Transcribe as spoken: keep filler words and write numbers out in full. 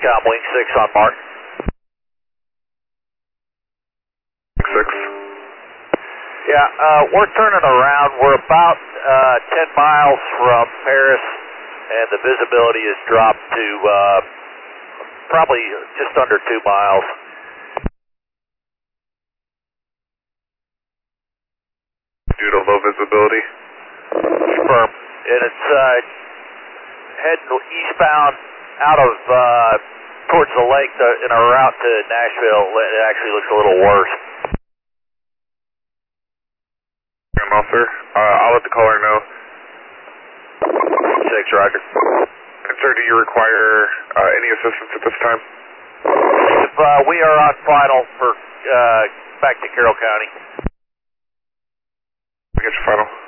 Com Wing six on mark. six. Yeah, uh, we're turning around. We're about uh, ten miles from Paris, and the visibility has dropped to uh, probably just under two miles. Due to low visibility? Firm. And it's uh, heading eastbound out of uh, towards the lake to, in our route to Nashville. It actually looks a little worse. Well, sir, uh, I'll let the caller know. Six, Roger. And sir, do you require uh, any assistance at this time? If, uh, we are on final for uh, back to Carroll County. We get your final.